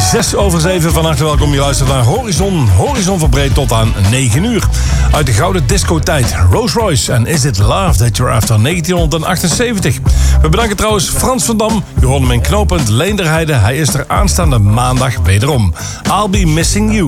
6:07 van harte welkom. Je luistert naar Horizon. Horizon verbreed tot aan 9 uur. Uit de gouden discotijd. Rolls Royce en Is It Love That You're After 1978. We bedanken trouwens Frans van Dam. Je hoort hem in knooppunt Leenderheide. Hij is er aanstaande maandag wederom. I'll Be Missing You.